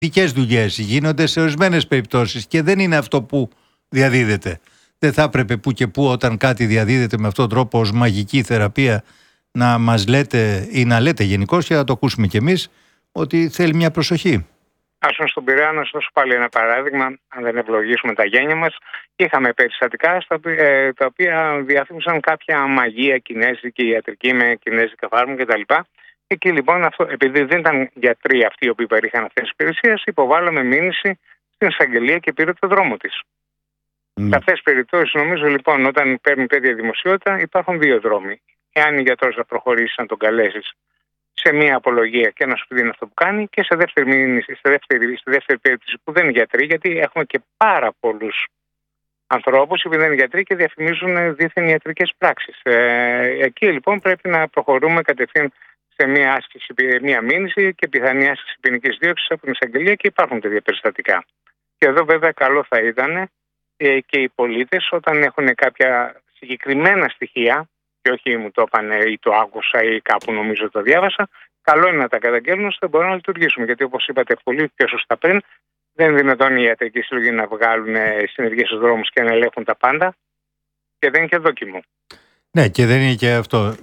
δικές δουλειές, γίνονται σε ορισμένες περιπτώσεις και δεν είναι αυτό που διαδίδεται. Δεν θα έπρεπε που και που όταν κάτι διαδίδεται με αυτόν τον τρόπο ως μαγική θεραπεία να μας λέτε ή να λέτε γενικώς, και να το ακούσουμε κι εμείς, ότι θέλει μια προσοχή. Ας πούμε στον Πειραιά, να σας δώσω πάλι ένα παράδειγμα, αν δεν ευλογήσουμε τα γένια μας. Είχαμε περιστατικά τα οποία διαφήμισαν κάποια μαγεία κινέζικη, ιατρική με κινέζικα φάρμακα κτλ. Εκεί λοιπόν, επειδή δεν ήταν γιατροί αυτοί οι οποίοι παρήχαν αυτές τις υπηρεσίες, υποβάλαμε μήνυση στην εισαγγελία και πήρε το δρόμο της. Σε αυτές τις περιπτώσεις, νομίζω λοιπόν, όταν παίρνουν τέτοια δημοσιότητα, υπάρχουν δύο δρόμοι. Εάν η γιατρός θα προχωρήσει να τον καλέσεις σε μια απολογία και να σου πει αυτό που κάνει, και σε δεύτερη μήνυση, στη δεύτερη περίπτωση που δεν είναι γιατροί, γιατί έχουμε και πάρα πολλούς ανθρώπους που δεν είναι γιατροί και διαφημίζουν δίθεν ιατρικές πράξεις. Εκεί λοιπόν πρέπει να προχωρούμε κατευθείαν σε μια άσκηση, μια μήνυση και πιθανή άσκηση ποινικής δίωξης από την εισαγγελία, και υπάρχουν τέτοια περιστατικά. Και εδώ βέβαια καλό θα ήταν και οι πολίτες, όταν έχουν κάποια συγκεκριμένα στοιχεία, και όχι μου το είπανε ή το άκουσα ή κάπου νομίζω το διάβασα, καλό είναι να τα καταγγέλνουν ώστε μπορούν να λειτουργήσουμε. Γιατί όπως είπατε πολύ πιο σωστά πριν, δεν είναι δυνατόν οι ιατρικοί σύλλογοι να βγάλουν συνεργείες στους δρόμους και να ελέγχουν τα πάντα, και δεν είναι και δόκιμο. Ναι, και δεν είναι και αυτό.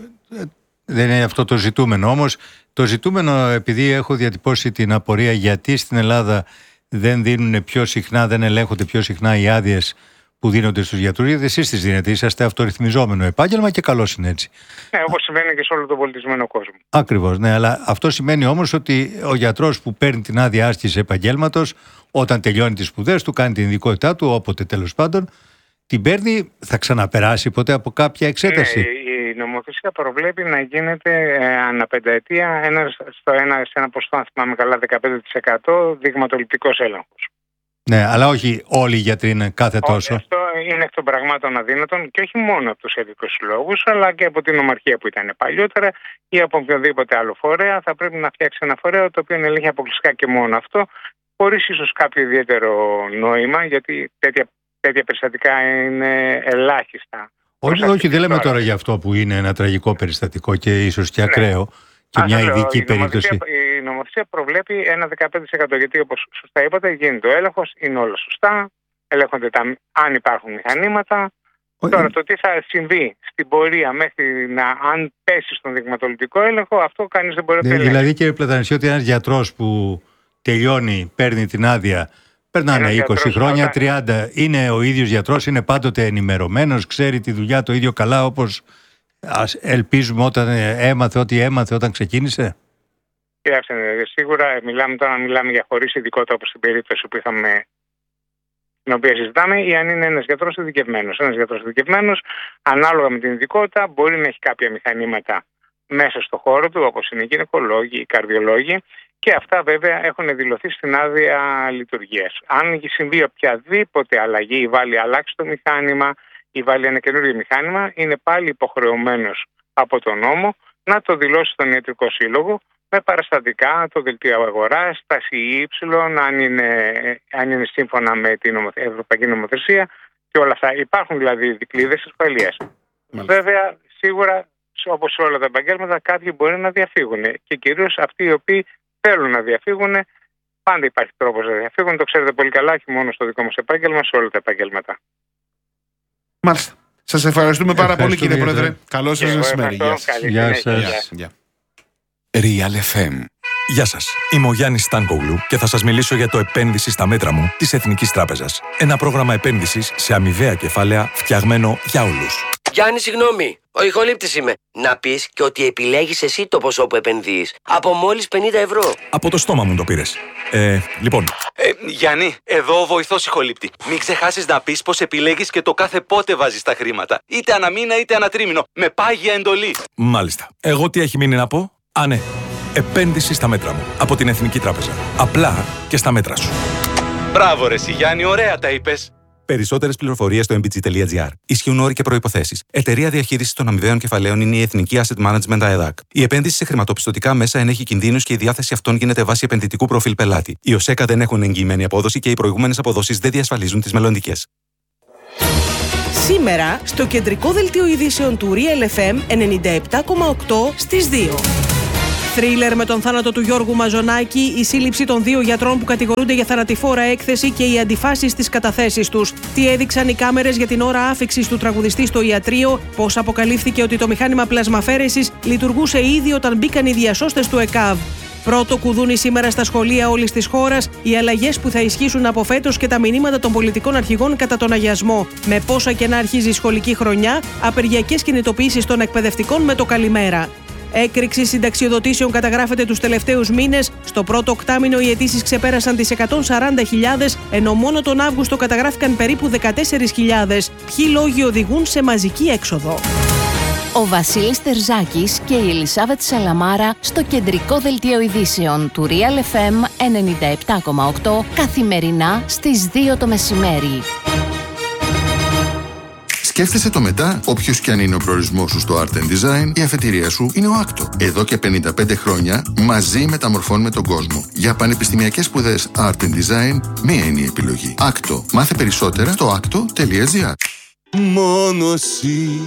Δεν είναι αυτό το ζητούμενο. Όμως το ζητούμενο, επειδή έχω διατυπώσει την απορία γιατί στην Ελλάδα δεν δίνουν πιο συχνά, δεν ελέγχονται πιο συχνά οι άδειες που δίνονται στους γιατρούς, γιατί εσείς τις δίνετε. Είσαστε αυτορυθμιζόμενο επάγγελμα και καλώς είναι έτσι. Ναι, όπως συμβαίνει και σε όλο τον πολιτισμένο κόσμο. Ακριβώς, ναι, αλλά αυτό σημαίνει όμως ότι ο γιατρός που παίρνει την άδεια άσκησης επαγγέλματος, όταν τελειώνει τις σπουδές του, κάνει την ειδικότητά του, όποτε τέλος πάντων, την παίρνει, θα ξαναπεράσει ποτέ από κάποια εξέταση? Ναι, η νομοθεσία προβλέπει να γίνεται ανά πενταετία σε ένα ποσοστό, αν θυμάμαι καλά, 15% δειγματοληπτικός έλεγχος. Ναι, αλλά όχι όλοι οι γιατροί είναι κάθε τόσο. Αυτό είναι εκ των πραγμάτων αδύνατον, και όχι μόνο από τους ιατρικούς συλλόγους, αλλά και από την ομαρχία που ήταν παλιότερα ή από οποιοδήποτε άλλο φορέα. Θα πρέπει να φτιάξει ένα φορέα το οποίο ελέγχει αποκλειστικά και μόνο αυτό, χωρίς ίσως κάποιο ιδιαίτερο νόημα, γιατί τέτοια περιστατικά είναι ελάχιστα. Όχι, δεν λέμε τώρα για αυτό που είναι ένα τραγικό περιστατικό και ίσως και ακραίο, και μια ειδική περίπτωση. Η νομοθεσία προβλέπει ένα 15%, γιατί όπως σωστά είπατε, γίνεται ο έλεγχος, είναι όλα σωστά, ελέγχονται αν υπάρχουν μηχανήματα. Τώρα το τι θα συμβεί στην πορεία μέχρι αν πέσει στον δειγματοληπτικό έλεγχο, αυτό κανείς δεν μπορεί να ελέγξει. Δηλαδή, κύριε Πλατανισιώτη, ότι ένας γιατρός που τελειώνει, παίρνει την άδεια, περνάνε 20 χρόνια, 30, είναι ο ίδιος γιατρός, είναι πάντοτε ενημερωμένος, ξέρει τη δουλειά το ίδιο καλά όπως ελπίζουμε όταν έμαθε ό,τι έμαθε όταν ξεκίνησε? Κοιτάξτε, σίγουρα μιλάμε για χωρίς ειδικότητα, όπως στην περίπτωση που είχαμε, την οποία συζητάμε, ή αν είναι ένας γιατρός ειδικευμένος. Ένας γιατρός ειδικευμένος, ανάλογα με την ειδικότητα, μπορεί να έχει κάποια μηχανήματα μέσα στο χώρο του, όπως είναι οι γυναικολόγοι, οι καρδιολόγοι, και αυτά βέβαια έχουν δηλωθεί στην άδεια λειτουργίας. Αν συμβεί οποιαδήποτε αλλαγή ή αλλάξει το μηχάνημα ή βάλει ένα καινούριο μηχάνημα, είναι πάλι υποχρεωμένος από τον νόμο να το δηλώσει στον ιατρικό σύλλογο με παραστατικά, το δελτίο αγοράς, τα ΣΥY, αν είναι σύμφωνα με την Ευρωπαϊκή Νομοθεσία και όλα αυτά. Υπάρχουν δηλαδή δικλείδες ασφαλείας. Βέβαια, σίγουρα, όπως σε όλα τα επαγγέλματα, κάποιοι μπορεί να διαφύγουν, και κυρίως αυτοί οι οποίοι θέλουν να διαφύγουν. Πάντα υπάρχει τρόπος να διαφύγουν, το ξέρετε πολύ καλά, όχι μόνο στο δικό μας επάγγελμα, σε όλα τα επαγγέλματα. Μάλιστα. Σας ευχαριστούμε πάρα πολύ, κύριε Πρόεδρε. Καλό σας μεσημέρι. Γεια σας. Real FM. Γεια σας. Είμαι ο Γιάννης Στάνκογλου και θα σας μιλήσω για το επένδυση στα μέτρα μου της Εθνικής Τράπεζας. Ένα πρόγραμμα επένδυσης σε αμοιβαία κεφάλαια φτιαγμένο για όλους. Γιάννη, συγγνώμη. Ο ηχολήπτης είμαι. Να πεις και ότι επιλέγεις εσύ το ποσό που επενδύεις. Από μόλις 50 ευρώ. Από το στόμα μου το πήρες. Λοιπόν. Γιάννη, εδώ ο βοηθός ηχολήπτη. Μην ξεχάσεις να πεις πως επιλέγεις και το κάθε πότε βάζεις τα χρήματα. Είτε ανά μήνα είτε ανά τρίμηνο. Με πάγια εντολή. Μάλιστα. Εγώ τι έχει μείνει να πω? Ναι. Επένδυση στα μέτρα μου. Από την Εθνική Τράπεζα. Απλά και στα μέτρα σου. Μπράβο ρε Γιάννη, ωραία τα είπες. Περισσότερες πληροφορίες στο mbg.gr. Ισχύουν όροι και προϋποθέσεις. Εταιρεία διαχείρισης των αμοιβαίων κεφαλαίων είναι η Εθνική Asset Management ΑΕΔΑΚ. Η επένδυση σε χρηματοπιστωτικά μέσα ενέχει κινδύνους και η διάθεση αυτών γίνεται βάσει επενδυτικού προφίλ πελάτη. Οι ΟΣΕΚΑ δεν έχουν εγγυημένη απόδοση και οι προηγούμενες αποδόσεις δεν διασφαλίζουν τις μελλοντικές. Σήμερα, στο κεντρικό δελτίο ειδήσεων του Real FM 97,8 στις 2. Θρίλερ με τον θάνατο του Γιώργου Μαζονάκη, η σύλληψη των 2 γιατρών που κατηγορούνται για θανατηφόρα έκθεση και οι αντιφάσεις στις καταθέσεις τους. Τι έδειξαν οι κάμερες για την ώρα άφιξης του τραγουδιστή στο ιατρείο, πώς αποκαλύφθηκε ότι το μηχάνημα πλασμαφέρεσης λειτουργούσε ήδη όταν μπήκαν οι διασώστες του ΕΚΑΒ. Πρώτο κουδούνι σήμερα στα σχολεία όλης της χώρας, οι αλλαγές που θα ισχύσουν από φέτος και τα μηνύματα των πολιτικών αρχηγών κατά τον αγιασμό. Με πόσα και να αρχίζει η σχολική χρονιά, απεργιακές κινητοποιήσεις των εκπαιδευτικών με το καλημέρα. Έκρηξη συνταξιοδοτήσεων καταγράφεται τους τελευταίους μήνες. Στο πρώτο οκτάμηνο οι αιτήσεις ξεπέρασαν τις 140.000, ενώ μόνο τον Αύγουστο καταγράφηκαν περίπου 14.000. Ποιοι λόγοι οδηγούν σε μαζική έξοδο? Ο Βασίλης Τερζάκης και η Ελισάβετ Σαλαμάρα στο κεντρικό δελτίο ειδήσεων του Real FM 97,8 καθημερινά στις 2 το μεσημέρι. Σκέφτεσαι το μετά, όποιος και αν είναι ο προορισμός σου στο Art and Design, η αφετηρία σου είναι ο Άκτο. Εδώ και 55 χρόνια μαζί μεταμορφώνουμε τον κόσμο. Για πανεπιστημιακές σπουδές Art and Design, μία είναι η επιλογή. Άκτο. Μάθε περισσότερα στο acto.gr. Μόνο εσύ